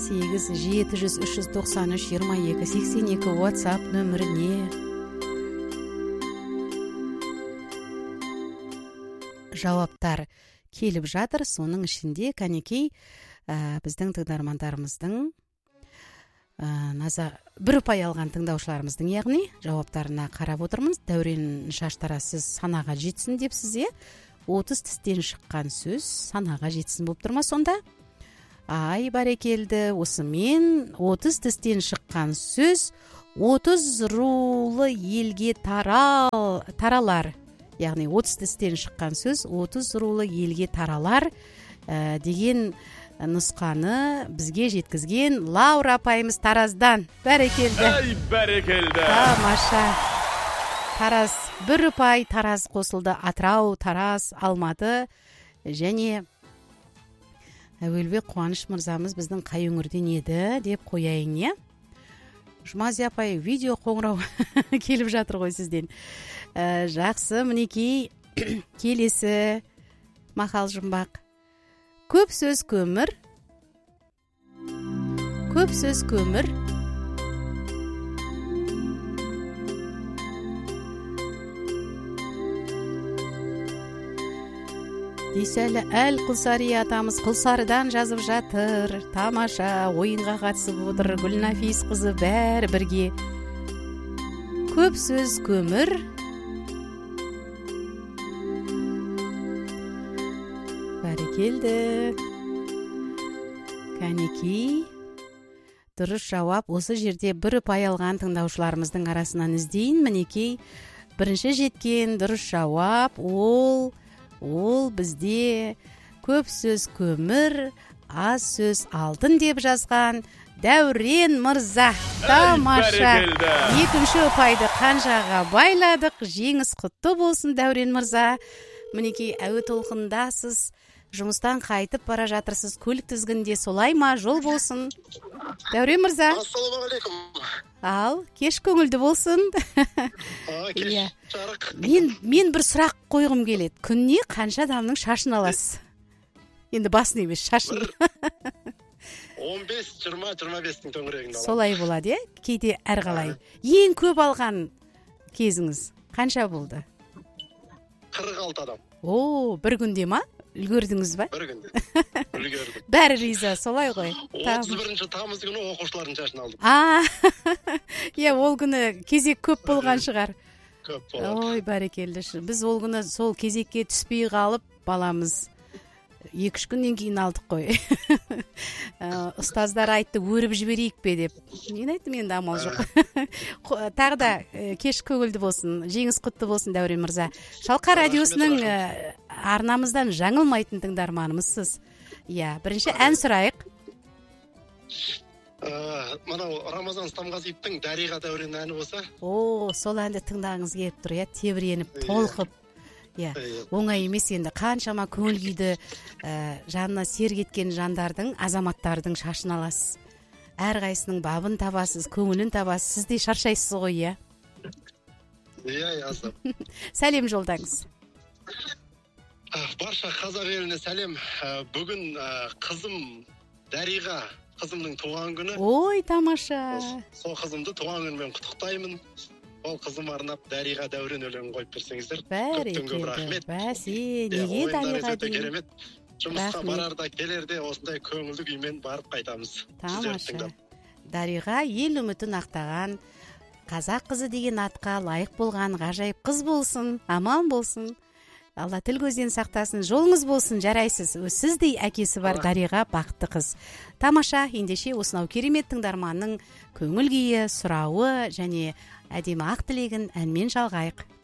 8-7-393-22-82 WhatsApp нөміріне жауаптар келіп жатыр. Соның ішінде кәнекей біздің тыңдармандарымыздың бір ұпай алған тыңдаушыларымыздың, яғни жауаптарына қарап отырмыз. Дәурен Шаштара, сіз санаға жетсін депсіз, 30 тістен шыққан сөз санаға жетсін болып тұрма сонда? Ай, бәрекелді. Осымен 30 тістен шыққан сөз 30 рулы елге таралар. Яғни 30 тістен шыққан сөз 30 рулы елге таралар деген нұсқаны бізге жеткізген Лаура апайымыз Тараздан. Бәрекелді. Ай, бәрекелді. Тамаша. Тараз бір ұпай, Тараз қосылды. Атырау, Тараз, Алматы және Әуелбек Қуаныш мырзамыз біздің қай өңірден еді деп қояйын, е? Жұмази апай, видео қоңырау келіп жатыр ғой сізден. Жақсы, мінекей келесі мақал жұмбақ. Көп сөз көмір. Көп сөз көмір. Дейсәлі Әл-Құлсари атамыз Құлсарыдан жазып жатыр. Тамаша, ойынға қатысып отыр. Гүлнафис қызы бәрі бірге. Көп сөз көмір. Бәрекелді. Кәнекей. Дұрыс жауап. Осы жерде бір ұпай алған тыңдаушыларымыздың арасынан іздейін. Мінекей бірінші жеткен дұрыс жауап ол бізде көп сөз көмір, аз сөз алтын деп жазған Дәурен мырза. Тамаша. Екінші ұпайды қанжаға байладық. Жеңіс құтты болсын, Дәурен мырза. Мінекей әуе толқындасыз. Жұмыстан қайтып бара жатырсыз. Көлік тізгінде, солай ма? Жол болсын. Дәурен мырза. Ассалаумағалейкум. Ал, кеш көңілді болсын. Кеш жарық. Мен бір сұрақ қойғым келеді. Күнне қанша адамның шашын аласыз? Енді басын емес, шашын. 15-20-25 төңірегінде аламын. Солай болады, е? Кейде әрғалай. Ең көп алған кезіңіз қанша болды? 46 адам. О, бір күнде ма? Үлгердіңіз ба? Бір күнде. Үлгердім. Бәрі риза, солай ғой. 31 тамыз күні оқушылардың шашын алдым. Иә, ол күні кезек көп болған шығар. Көп болған. Ой, бәрекелді. Біз ол күні сол кезекке түспей қалып, баламыз 2-3 күннен кейін алдық қой. Ұстаздар айтты, өріп жіберейік пе деп. Мен айттым, енді амал жоқ. Тағы да кеш көңілді болсын, жеңіс құтты болсын, Дәурен мырза. Шалқа радиосының арнамыздан жаңылмайтын тыңдарманымызсыз. Иә, бірінші ән сұрайық. Мынау Рамазан Стамғазиевтің Дариға Дәурен әні болса. О, сол әнді тыңдағыңыз келіп тұр, иә, тебіреніп, толқып. Иә, оңай емес енді. Қаншама көңіл күйді жанына серік еткен жандардың, азаматтардың шашын аласыз. Әрқайсының бабын табасыз, көңілін табасыз. Сіз де шаршайсыз ғой, иә? Иә, азап. Сәлем жолдаңыз. Барша қазақ еліне сәлем. Бүгін қызым Дариға, қызымның туған күні. Ой, тамаша. Сол қызымды туған күнімен құттықтаймын. Ол қызым арнап Дариға Дәурен өлеңін қойып берсеңіздер. Көптен көп рахмет. Бәсе, неге Дариға дейін? Керемет. Жұмысқа барарда келерде осындай көңілді күймен барып қайтамыз. Тамаша. Дариға ел үмітін ақтаған, қазақ қызы деген атқа лайық болған ғажайып қыз болсын, аман болсын. Алла тіл көзден сақтасын, жолыңыз болсын, жарайсыз. Сіздей әкесі бар Дариға бақытты қыз. Тамаша, ендеше осынау керемет тыңдарманның көңіл күйі, сұрауы және әдемі ақ тілегін әнмен жалғайық.